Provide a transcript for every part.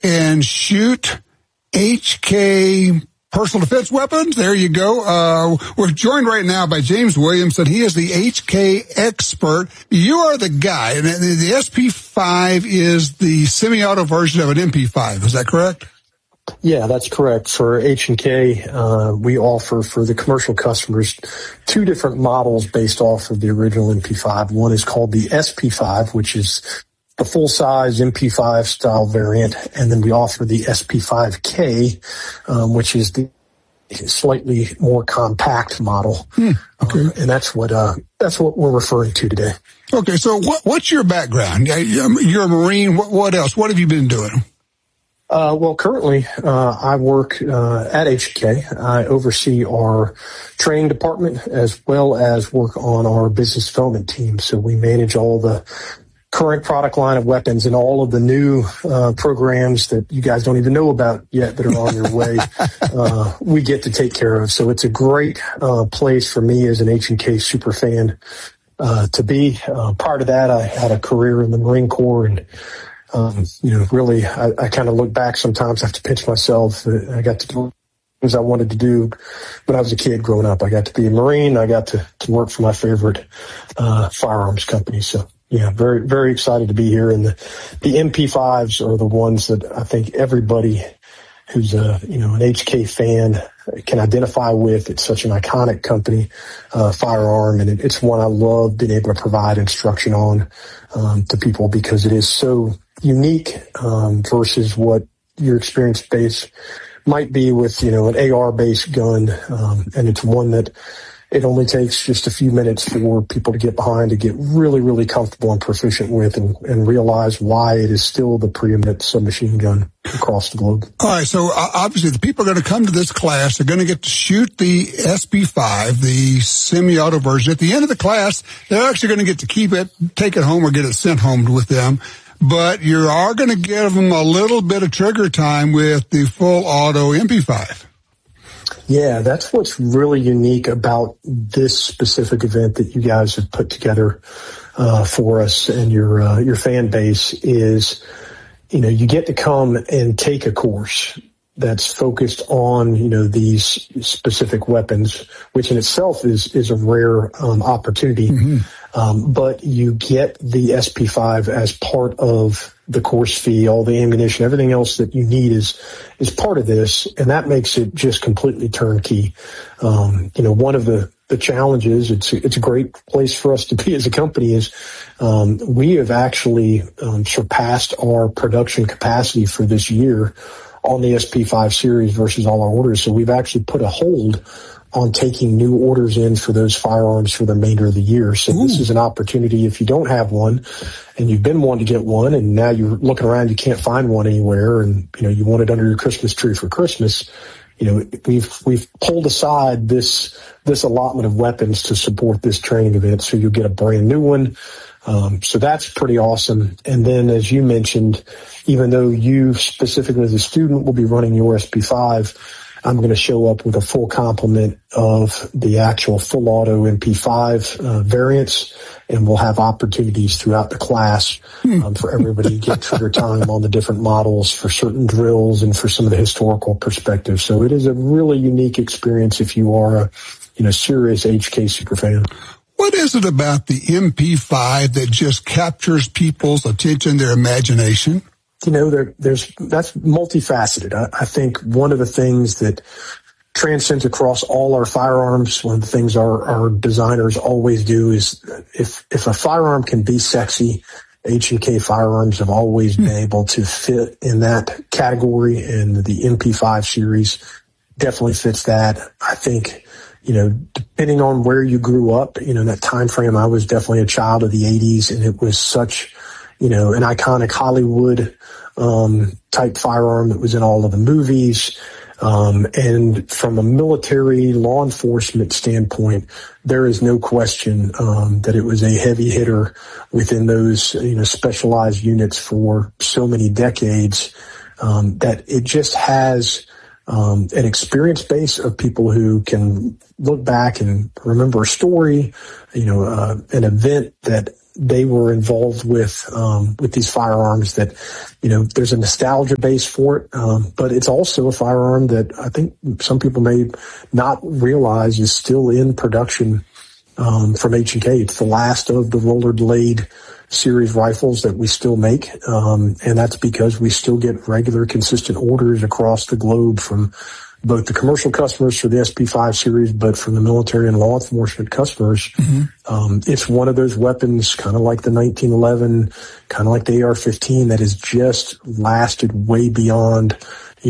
and shoot HK personal defense weapons. There you go. We're joined right now by James Williamson. He is the HK expert. You are the guy, and the SP5 is the semi-auto version of an MP5. Is that correct? Yeah, that's correct. For H&K, we offer for the commercial customers two different models based off of the original MP5. One is called the SP5, which is the full-size MP5 style variant, and then we offer the SP5K, which is the slightly more compact model. Okay. And that's what we're referring to today. Okay, so what's your background? You're a Marine. What else? What have you been doing? Well, currently, I work at H&K. I oversee our training department as well as work on our business development team. So we manage all the current product line of weapons and all of the new programs that you guys don't even know about yet that are on your way. We get to take care of. So it's a great place for me as an H&K super fan to be. Prior to that, I had a career in the Marine Corps, and really, I kind of look back sometimes. I have to pinch myself. I got to do things I wanted to do when I was a kid growing up. I got to be a Marine. I got to work for my favorite firearms company. So, yeah, very, very excited to be here. And the MP5s are the ones that I think everybody who's an HK fan can identify with. It's such an iconic company, firearm, and it's one I love being able to provide instruction on to people because it is so unique versus what your experience base might be with, an AR-based gun, and it's one that it only takes just a few minutes for people to get behind, to get really, really comfortable and proficient with, and realize why it is still the preeminent submachine gun across the globe. All right, so obviously the people are going to come to this class. They're going to get to shoot the SP5, the semi-auto version. At the end of the class, they're actually going to get to keep it, take it home, or get it sent home with them. But you are going to give them a little bit of trigger time with the full auto MP5. Yeah, that's what's really unique about this specific event that you guys have put together for us and your fan base is, you get to come and take a course that's focused on, these specific weapons, which in itself is a rare opportunity. Mm-hmm. But you get the SP5 as part of the course fee, all the ammunition, everything else that you need is part of this, and that makes it just completely turnkey. One of the challenges, it's a great place for us to be as a company, is we have actually surpassed our production capacity for this year on the SP5 series versus all our orders. So we've actually put a hold on taking new orders in for those firearms for the remainder of the year. So This is an opportunity if you don't have one and you've been wanting to get one and now you're looking around, you can't find one anywhere, and you want it under your Christmas tree for Christmas. We've pulled aside this allotment of weapons to support this training event, so you'll get a brand new one. So that's pretty awesome. And then, as you mentioned, even though you specifically as a student will be running your SP5, I'm going to show up with a full complement of the actual full auto MP5 variants, and we'll have opportunities throughout the class for everybody to get trigger time on the different models for certain drills and for some of the historical perspectives. So it is a really unique experience if you are a serious HK superfan. What is it about the MP5 that just captures people's attention, their imagination? That's multifaceted. I think one of the things that transcends across all our firearms, one of the things our designers always do is if a firearm can be sexy, H&K firearms have always been able to fit in that category, and the MP5 series definitely fits that. I think, depending on where you grew up, in that time frame, I was definitely a child of the 80s, and it was such, an iconic Hollywood type firearm that was in all of the movies. And from a military law enforcement standpoint, there is no question that it was a heavy hitter within those, specialized units for so many decades, that it just has an experience base of people who can look back and remember a story, an event that they were involved with these firearms that, there's a nostalgia base for it, but it's also a firearm that I think some people may not realize is still in production from H&K. It's the last of the roller delayed series rifles that we still make, and that's because we still get regular, consistent orders across the globe from both the commercial customers for the SP5 series, but from the military and law enforcement customers. It's one of those weapons, kind of like the 1911, kind of like the AR-15, that has just lasted way beyond,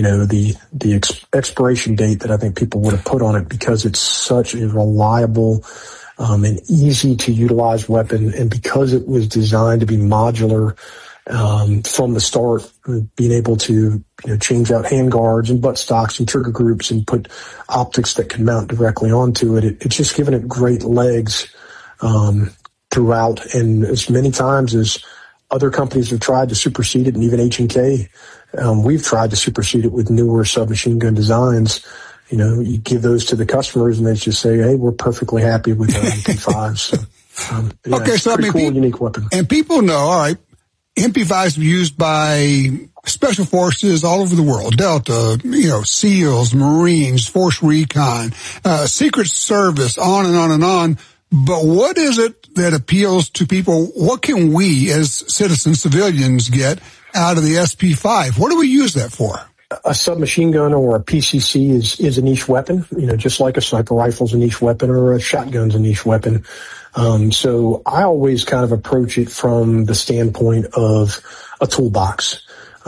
the expiration date that I think people would have put on it, because it's such a reliable an easy to utilize weapon, and because it was designed to be modular from the start, being able to change out handguards and butt stocks and trigger groups and put optics that can mount directly onto it. It's just given it great legs throughout, and as many times as other companies have tried to supersede it, and even H&K, we've tried to supersede it with newer submachine gun designs. You give those to the customers and they just say, hey, we're perfectly happy with our MP5s. So, okay, so cool, unique weapon. And people know, all right, MP5s are used by special forces all over the world. Delta, SEALs, Marines, Force Recon, Secret Service, on and on and on. But what is it that appeals to people? What can we as citizens, civilians, get out of the SP5? What do we use that for? A submachine gun or a PCC is a niche weapon, just like a sniper rifle's a niche weapon or a shotgun's a niche weapon. So I always kind of approach it from the standpoint of a toolbox.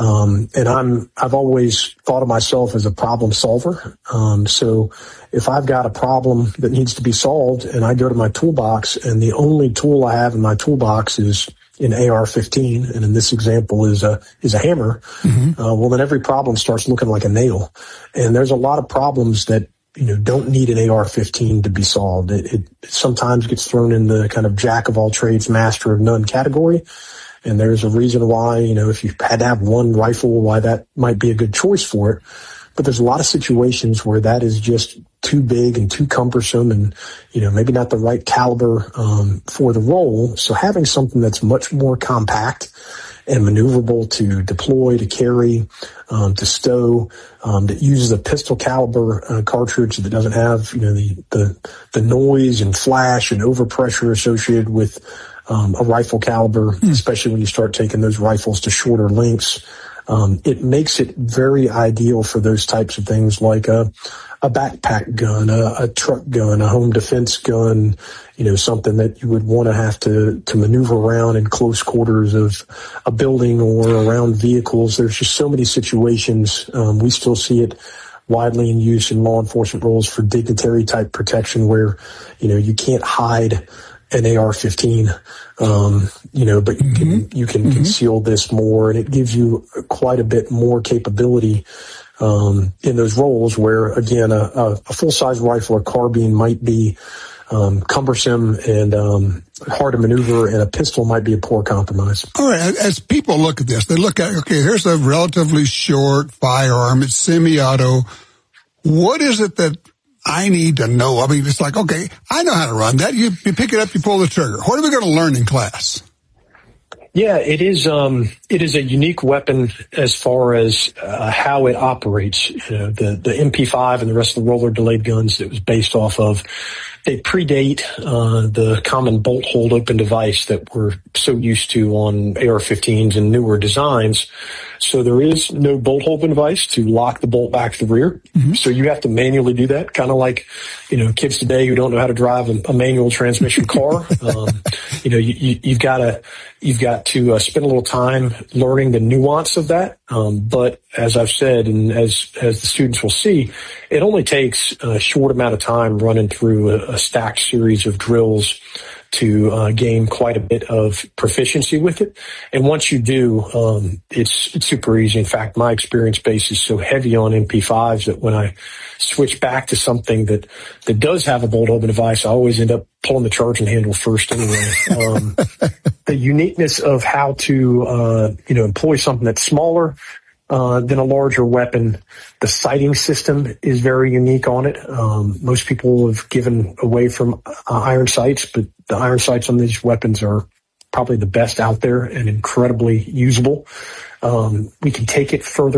And I've always thought of myself as a problem solver. So if I've got a problem that needs to be solved and I go to my toolbox and the only tool I have in my toolbox is an AR-15, and in this example is a hammer, well, then every problem starts looking like a nail. And there's a lot of problems that, don't need an AR-15 to be solved. It sometimes gets thrown in the kind of jack of all trades, master of none category. And there's a reason why, if you had to have one rifle, why that might be a good choice for it. But there's a lot of situations where that is just too big and too cumbersome and, maybe not the right caliber for the role. So having something that's much more compact and maneuverable to deploy, to carry, to stow, that uses a pistol caliber cartridge that doesn't have, the noise and flash and overpressure associated with a rifle caliber, especially when you start taking those rifles to shorter lengths. It makes it very ideal for those types of things like a backpack gun, a truck gun, a home defense gun, something that you would want to have to maneuver around in close quarters of a building or around vehicles. There's just so many situations. We still see it widely in use in law enforcement roles for dignitary type protection where, you can't hide an AR-15, but you can conceal this more, and it gives you quite a bit more capability in those roles where, again, a full-size rifle or carbine might be cumbersome and hard to maneuver, and a pistol might be a poor compromise. All right, as people look at this, they look at, okay, here's a relatively short firearm. It's semi-auto. What is it that I need to know? I mean, it's like, okay, I know how to run that. You pick it up, you pull the trigger. What are we going to learn in class? Yeah, it is a unique weapon as far as how it operates. The MP5 and the rest of the roller delayed guns that it was based off of, they predate the common bolt hold open device that we're so used to on AR-15s and newer designs. So there is no bolt open device to lock the bolt back to the rear. So you have to manually do that, kind of like, kids today who don't know how to drive a manual transmission car. You've got to spend a little time learning the nuance of that. But as I've said, and as the students will see, it only takes a short amount of time running through a stacked series of drills to gain quite a bit of proficiency with it. And once you do, it's super easy. In fact, my experience base is so heavy on MP5s that when I switch back to something that does have a bolt open device, I always end up pulling the charging handle first anyway. The uniqueness of how to, employ something that's smaller than a larger weapon. The sighting system is very unique on it. Most people have given away from iron sights, but the iron sights on these weapons are probably the best out there and incredibly usable. We can take it further